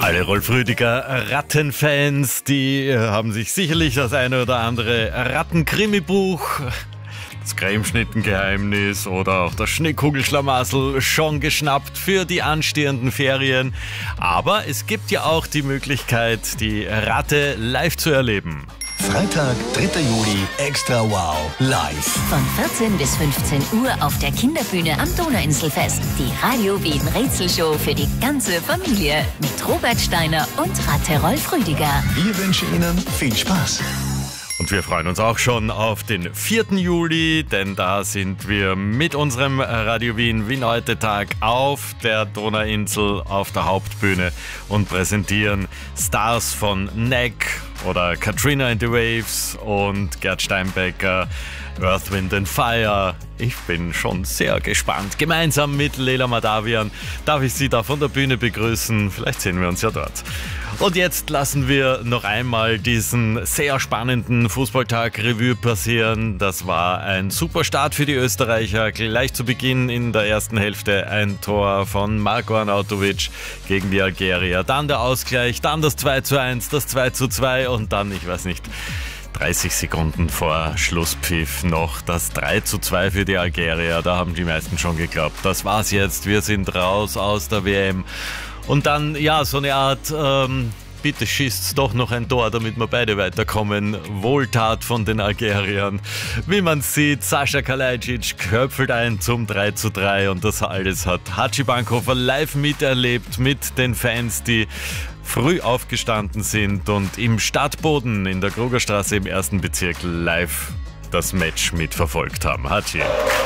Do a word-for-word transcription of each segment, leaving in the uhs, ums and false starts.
Alle Rolf Rüdiger Rattenfans, die haben sich sicherlich das eine oder andere Rattenkrimi-Buch, das Cremeschnittengeheimnis oder auch das Schneekugelschlamassel schon geschnappt für die anstehenden Ferien. Aber es gibt ja auch die Möglichkeit, die Ratte live zu erleben. Freitag, dritter Juli, Extra Wow, live. Von vierzehn bis fünfzehn Uhr auf der Kinderbühne am Donauinselfest. Die Radio Wien Rätselshow für die ganze Familie. Mit Robert Steiner und Ratte Rolf Rüdiger. Wir wünschen Ihnen viel Spaß. Und wir freuen uns auch schon auf den vierten Juli, denn da sind wir mit unserem Radio Wien Wien heute Tag auf der Donauinsel auf der Hauptbühne und präsentieren Stars von N E C oder Katrina and the Waves und Gerd Steinbecker, Earth, Wind and Fire. Ich bin schon sehr gespannt. Gemeinsam mit Lela Madavian darf ich Sie da von der Bühne begrüßen. Vielleicht sehen wir uns ja dort. Und jetzt lassen wir noch einmal diesen sehr spannenden Fußballtag Revue passieren. Das war ein super Start für die Österreicher. Gleich zu Beginn in der ersten Hälfte ein Tor von Marko Arnautovic gegen die Algerier. Dann der Ausgleich, dann das zwei zu eins, das zwei zu zwei und dann, ich weiß nicht, dreißig Sekunden vor Schlusspfiff noch das drei zu zwei für die Algerier. Da haben die meisten schon geglaubt, das war's jetzt, wir sind raus aus der W M. Und dann, ja, so eine Art, ähm, bitte schießt's doch noch ein Tor, damit wir beide weiterkommen. Wohltat von den Algeriern. Wie man sieht, Sascha Kalajdzic köpfelt ein zum drei zu drei und das alles hat Haji Bankhofer live miterlebt mit den Fans, die früh aufgestanden sind und im Stadtboden in der Krugerstraße im ersten Bezirk live das Match mitverfolgt haben. Haji.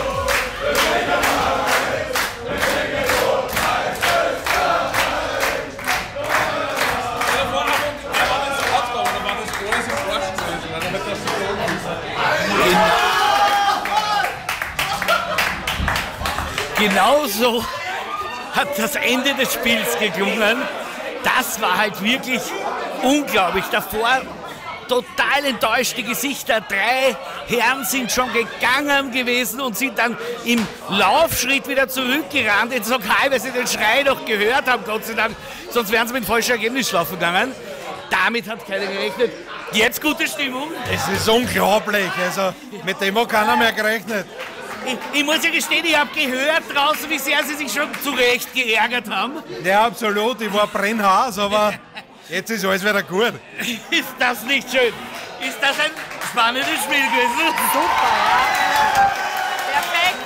Genauso hat das Ende des Spiels geklungen. Das war halt wirklich unglaublich. Davor total enttäuschte Gesichter. Drei Herren sind schon gegangen gewesen und sind dann im Laufschritt wieder zurückgerannt ins Lokal, weil sie den Schrei noch gehört haben, Gott sei Dank. Sonst wären sie mit falschem Ergebnis laufen gegangen. Damit hat keiner gerechnet. Jetzt gute Stimmung. Es ist unglaublich. Also mit dem hat keiner mehr gerechnet. Ich, ich muss ja gestehen, ich habe gehört draußen, wie sehr Sie sich schon zu Recht geärgert haben. Ja, absolut. Ich war brennhaß, aber jetzt ist alles wieder gut. Ist das nicht schön? Ist das ein spannendes Spiel gewesen? Super, ja. Perfekt.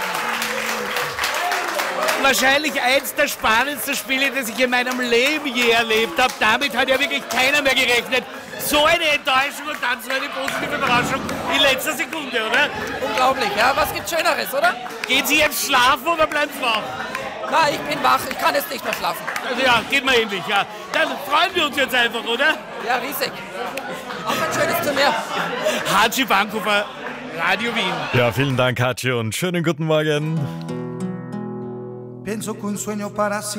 Wahrscheinlich eins der spannendsten Spiele, das ich in meinem Leben je erlebt habe. Damit hat ja wirklich keiner mehr gerechnet. So eine Enttäuschung und dann so eine positive Überraschung in letzter Sekunde, oder? Unglaublich, ja. Was gibt's Schöneres, oder? Gehen Sie jetzt schlafen oder bleiben Sie wach? Na, ich bin wach. Ich kann jetzt nicht mehr schlafen. Also ja, geht mal ähnlich, ja. Dann freuen wir uns jetzt einfach, oder? Ja, riesig. Auch ein schönes Turnier. Haji Bankhofer, Radio Wien. Ja, vielen Dank, Haji, und schönen guten Morgen. Pienso que un sueño para